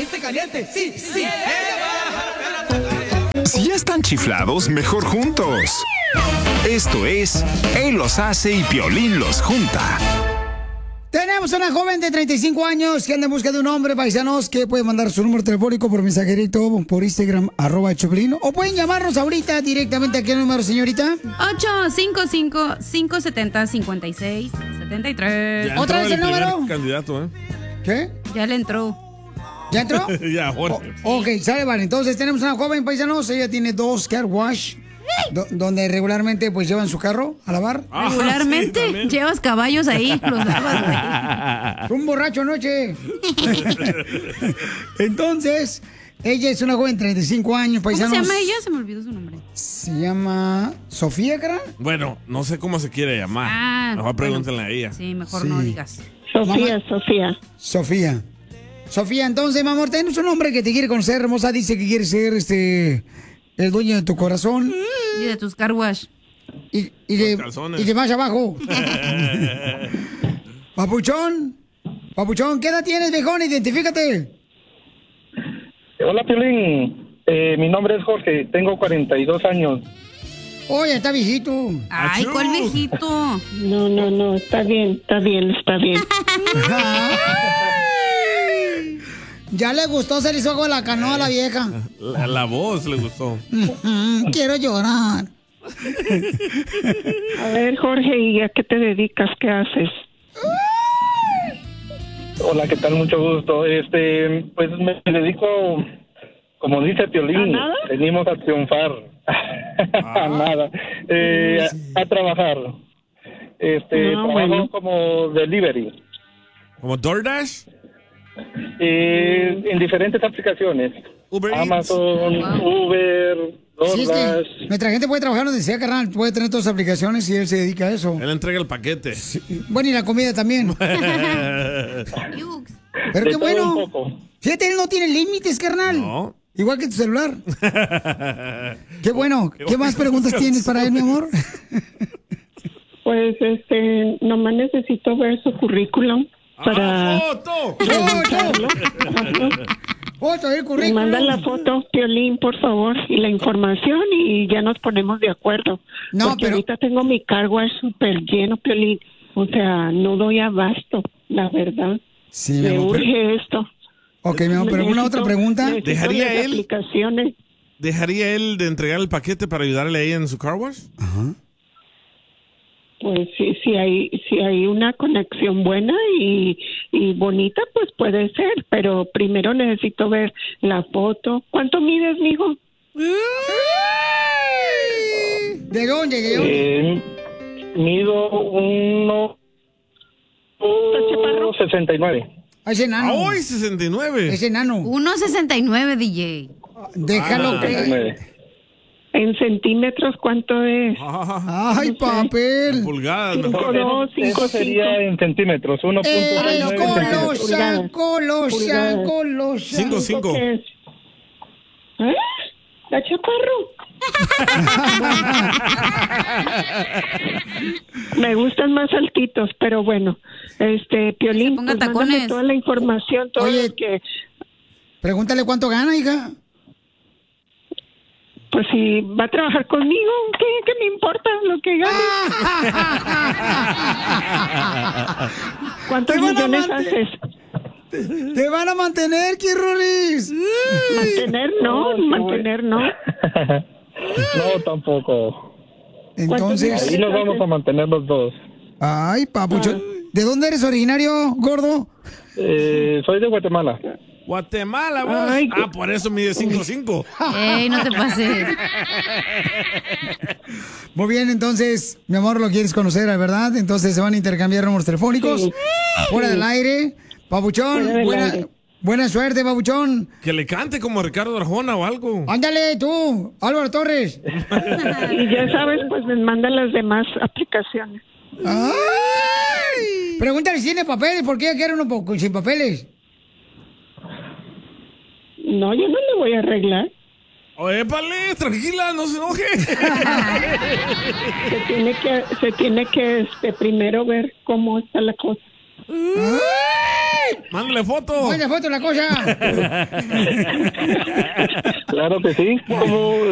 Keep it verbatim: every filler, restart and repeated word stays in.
Caliente, caliente, sí, sí. Si ya están chiflados, mejor juntos. Esto es Él los hace y Piolín los junta. Tenemos una joven de treinta y cinco años que anda en busca de un hombre, paisanos, que puede mandar su número telefónico por mensajerito, por Instagram, arroba Choplin, o pueden llamarnos ahorita directamente a qué número, señorita. ocho cinco cinco, cinco siete cero, cinco seis siete tres. ¿Otra vez el, el número? Candidato, ¿eh? ¿Qué? Ya le entró. ¿Ya entró? Ya, Jorge. O, ok, sale, vale. Entonces tenemos una joven, paisanos, ella tiene dos car wash. Do, donde regularmente pues llevan su carro a lavar. Ah, regularmente sí, llevas caballos ahí, los lavas, güey. Un borracho anoche. Entonces, ella es una joven de treinta y cinco años, paisanos. ¿Cómo se llama ella? Se me olvidó su nombre. Se llama Sofía, ¿cara? Bueno, no sé cómo se quiere llamar. Ah, mejor pregúntenle bueno, a ella. Sí, mejor sí. no digas. Sofía, Mamá. Sofía. Sofía. Sofía, entonces, mi amor, tenemos un hombre que te quiere conocer, hermosa. Dice que quiere ser este el dueño de tu corazón. Y de tus car wash. Y, y, de, y de más abajo. Papuchón. Papuchón, ¿qué edad tienes, viejón? Identifícate. Hola, Piolín. Eh, mi nombre es Jorge. Tengo cuarenta y dos años. Oye, está viejito. Ay, ¿cuál viejito? No, no, no. Está bien, está bien, está bien. Ya le gustó, se le hizo agua la canoa a la vieja. La, la voz le gustó. Quiero llorar. A ver, Jorge, ¿y a qué te dedicas? ¿Qué haces? Hola, ¿qué tal? Mucho gusto. Este, pues me dedico, como dice Piolín, ¿a venimos a triunfar. Ah. A nada. Eh, sí. a, a trabajar. Este, no, trabajo bueno. como delivery. ¿Como DoorDash? Eh, en diferentes aplicaciones. Uber Amazon, wow. Uber, DoorDash. Sí, es que nuestra gente puede trabajar donde sea, carnal. Puede tener todas las aplicaciones y él se dedica a eso. Él entrega el paquete. Sí. Bueno, y la comida también. Pero qué bueno. Fíjate, él no tiene límites, carnal. No. Igual que tu celular. Qué bueno. ¿Qué más preguntas tienes para él, mi amor? Pues, este, nomás necesito ver su currículum. Para ¡Ah, foto! ¡Foto! ¡Foto del currículum! Me mandan la foto, Piolín, por favor, y la información y ya nos ponemos de acuerdo. No, Porque pero... ahorita tengo mi car wash súper lleno, Piolín. O sea, no doy abasto, la verdad. Sí, me amor, urge pero... esto. Ok, mi amor, pero una otra pregunta. ¿Dejaría él? Aplicaciones. ¿Dejaría él de entregar el paquete para ayudarle a ella en su car wash? Ajá. Pues sí, si hay, si hay una conexión buena y, y bonita, pues puede ser, pero primero necesito ver la foto. ¿Cuánto mides, mijo? ¿De dónde? ¿De dónde? Eh, mido uno sesenta y nueve. Es enano. ¡Ay, sesenta y nueve! Es enano. uno sesenta y nueve, D J. Déjalo ah, que... ¿En centímetros cuánto es? Ah, ¡Ay, papel! Pulgadas. cinco dos, cinco sería en centímetros. uno punto ¡Eh, nueve colosa, colosa, colosa! cinco cinco. ¿Eh? ¿La chaparro? Me gustan más altitos, pero bueno. Este, Piolín, pues mándame toda la información, todo Oye, lo que... Pregúntale cuánto gana, hija. Pues si va a trabajar conmigo, ¿qué, qué me importa lo que gane? ¿Cuántos millones haces? Te van a mantener, Kirroris. Mantener no, mantener no. No, tampoco. Entonces... Ahí nos vamos a mantener los dos. Ay, papucho. ¿De dónde eres originario, gordo? Eh, soy de Guatemala. Guatemala, vos. Ay, ah, por eso mide cinco cinco. Ey, no te pases. Muy bien, entonces, mi amor, lo quieres conocer, ¿verdad? Entonces se van a intercambiar números telefónicos. Sí. Fuera del aire. Papuchón, buena, aire. buena suerte, Papuchón. Que le cante como Ricardo Arjona o algo. Ándale, tú, Álvaro Torres. Y ya sabes, pues me mandan las demás aplicaciones. ¡Ay! Pregúntale si tiene papeles, ¿por qué quiere uno sin papeles? No, yo no le voy a arreglar. Oye, pale, tranquila, no se enoje. se tiene que, se tiene que este, primero ver cómo está la cosa. ¡Ay! Mándale foto. Mándale foto la cosa. Claro que sí. ¿Cómo